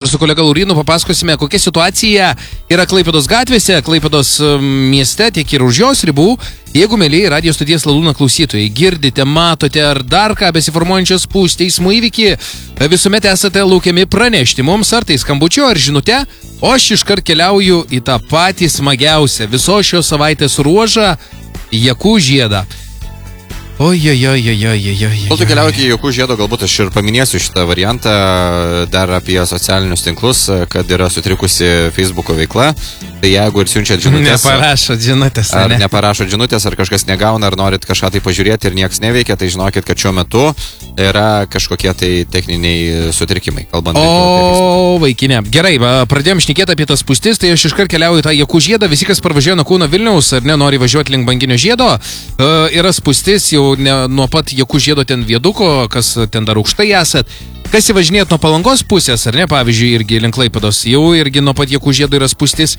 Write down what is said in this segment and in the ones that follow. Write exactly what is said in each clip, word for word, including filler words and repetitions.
su kolega Laurinu papasakosime, kokia situacija yra Klaipėdos gatvėse, Klaipėdos mieste, tiek ir už jos ribų. Jeigu, mėlyje radio stoties Ladūna klausytojai, girdite, matote ar dar ką besiformuojančios spūstį eismo įvykį, visuomet esate laukiami pranešti mums, ar tai skambučiu, ar žinute, o aš iškart keliauju į tą patį smagiausią viso šios savaitės ruožą, Jakų žiedą. Oi, oi, oi, oi, oi, oi, oi. Kol tu keliauti į Jakų žiedo, galbūt aš ir paminėsiu šitą variantą dar apie socialinius tinklus, kad yra sutrikusi Facebooko veikla. Tai jeigu ir siunčiat žinutės... Neparašot žinutės, ar ne? neparašot žinutės, ar kažkas negauna, ar norit kažką tai pažiūrėti ir nieks neveikia, tai žinokit, kad šiuo metu yra kažkokie tai techniniai sutrikimai. Kalbant o, vaikinė. Gerai, pradėjom šnekėti apie tas spūstis, tai aš iškart keliauju į tą Jakų žiedą. Visi, kas parvažiuoja nuo Kauno Vilniaus, ar ne, nori važiuoti link Banginio žiedo, yra spūstis jau ne, nuo pat Jakų žiedo ten vieduko, kas ten dar aukštai esat. Kas įvažinėt nuo Palangos pusės, ar ne, pavyzdžiui, irgi link Klaipėdos, jau irgi nuo pat Jakų žiedo yra spūstis.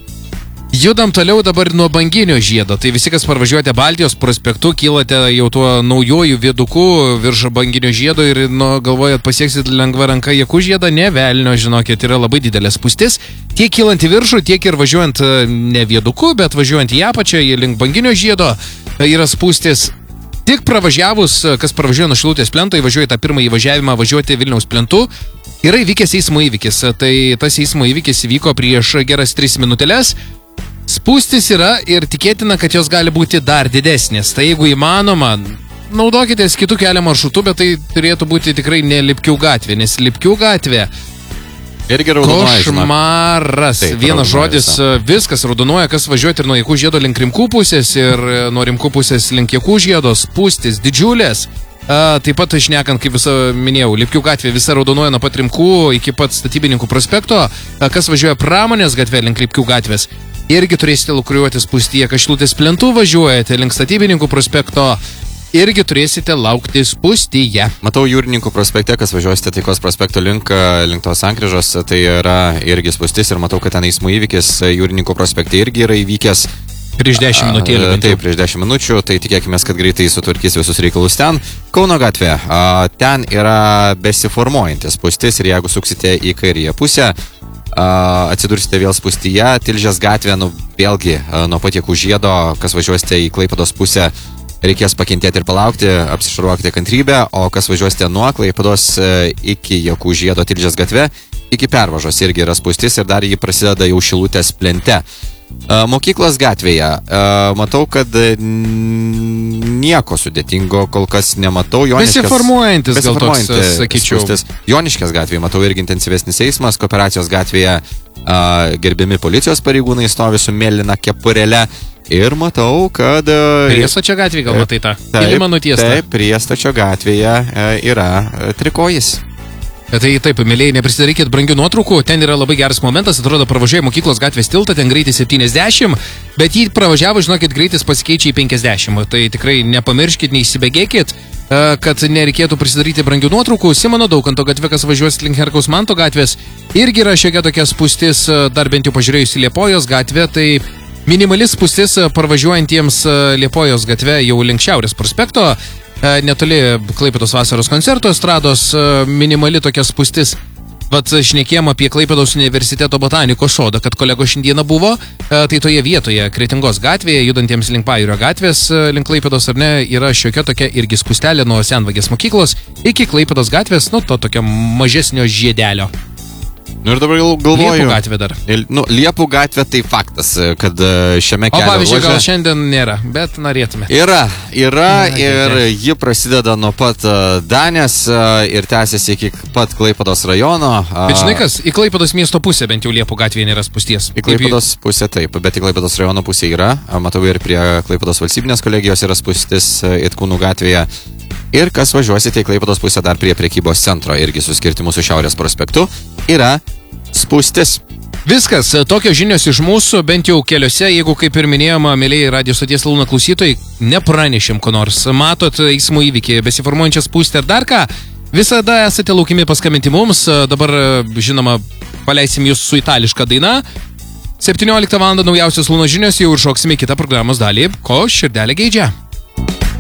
Judam toliau dabar nuo Banginio žiedo. Tai visi, kas parvažiuojate Baltijos prospektu, kylate jau tuo naujojų vieduku virš Banginio žiedo ir nu, galvojat pasieksit lengva ranka Jakų žiedą, ne velnio, žinokit, yra labai didelė spūstis. Tiek kylant į viršų, tiek ir važiuojant ne vieduku, bet važiuojant į apačią, į link Banginio žiedo, yra spūstis. Tik pravažiavus, kas pravažiuoja nuo Šilutės plento, įvažiuoja tą pirmąjį važiavimą važiuoti Vilniaus plentu, yra įvykęs eismo įvykis. Tai tas eismo įvykis įvyko prieš geras tris minutėlės. Spūstis yra ir tikėtina, kad jos gali būti dar didesnės. Tai jeigu įmanoma, naudokitės kitų kelio maršrutų, bet tai turėtų būti tikrai ne Lipkių gatvė, nes Lipkių gatvė irgi raudonuoja. Košmaras. Taip, vienas žodis, viskas raudonuoja, kas važiuoti ir nuo Jakų žiedo link Rimkų pusės ir nuo Rimkų pusės link Jakų žiedo, spūstis didžiulės. A, taip pat šnekant, kaip visą minėjau, Lipkių gatvė visa raudonuoja nuo pat Rimkų iki pat Statybininkų prospekto. A, kas važiuoja Pramonės gatvė link Lipkių gatvės, irgi turėsite lukuriuoti spūstyje. Kas Šilutės plentų važiuojate link Statybininkų prospekto, irgi turėsite laukti spūstyje. Matau Jūrininkų prospekte, kas važiuosite Taikos prospekto link, link tos sankryžos, tai yra irgi spūstis ir matau, kad ten eismo įvykis Jūrininkų prospekte irgi yra įvykęs. Prieš dešimt minutėlių. Taip, prieš dešimt minučių, tai tikėkime, kad greitai sutvarkys visus reikalus ten. Kauno gatvė, ten yra besiformuojantis spūstis ir jeigu suksite į kairėje pusę, atsidursite vėl spūstyje. Tilžės gatvė, nu, vėlgi, nuo pat Jakų žiedo, kas važiuosite į Klaipėdos pusę, reikės pakentėti ir palaukti, apsišarvuokite kantrybę, o kas važiuosite nuo Klaipėdos iki Jakų žiedo Tilžės gatve, iki pervažos irgi yra spūstis ir dar jį prasideda jau Šilutės plente. Mokyklos gatvėje, matau, kad nieko sudėtingo kol kas nematau. Besiformuojantis, gal toks, sakyčiau. Spūstis. Joniškės gatvėje matau irgi intensyvesnis eismas, Kooperacijos gatvėje gerbiami policijos pareigūnai stovi su mėlyna kepurėle. Ir matau, kad... Priestačio gatvėje gal matai tą? Taip, taip, Priestačio gatvėje yra trikojis. Tai taip, mėlyje, neprisidarykit brangių nuotraukų, ten yra labai geras momentas, atrodo, pravažiuoja Mokyklos gatvės tiltą, ten greitis septyniasdešimt, bet jį pravažiavo, žinokit, greitis pasikeičia į penkiasdešimt, tai tikrai nepamirškit, neįsibėgėkit, kad nereikėtų prisidaryti brangių nuotraukų. Simono Daukanto gatvė, kas važiuos link Herkaus Manto gatvės, irgi yra šiokia tokia spūstis, dar bent jau pažiūrėjus į Liepojos gatvę, tai minimali spūstis parvažiuojantiems Liepojos gatvę jau link Šiaurės prospekto, netoli Klaipėdos vasaros koncerto estrados, minimali tokia spūstis. Vat šnekėjom apie Klaipėdos universiteto botanikos sodą, kad kolego šiandieną buvo, tai toje vietoje, Kretingos gatvėje, judantiems link Pajūrio gatvės, link Klaipėdos ar ne, yra šiokia tokia irgi spūstelė nuo Senvagės mokyklos iki Klaipėdos gatvės, nu to tokio mažesnio žiedelio. Nu ir dabar galvoju... Liepų gatvė dar. Nu, Liepų gatvė tai faktas, kad šiame kelio... O pavyzdžiui, gal šiandien nėra, bet norėtume. Yra, yra ir ji prasideda nuo pat Danės ir tęsiasi iki pat Klaipėdos rajono. Bet žinai kas, į Klaipėdos miesto pusę bent jau Liepų gatvėje nėra spūsties. Į Klaipėdos pusę taip, bet į Klaipėdos rajono pusę yra. Matau ir prie Klaipėdos valstybinės kolegijos yra spūstis Itkūnų gatvėje. Ir kas važiuosite į Klaipėdos pusę dar prie prekybos centro, irgi suskirti mūsų Šiaurės prospektu, yra spūstis. Viskas, tokios žinios iš mūsų, bent jau keliuose, jeigu kaip ir minėjome, mėlyje radio stoties Ladūna klausytojai, nepranešim ko nors. Matot eismo įvykį, besiformuojančią spūstį ar dar ką, visada esate laukimi paskambinti mums. Dabar, žinoma, paleisim jūs su itališka daina. septynioliktą valandą naujausios Ladūnos žinios, jau ir šoksime kitą programos dalį, ko širdelė geidžia.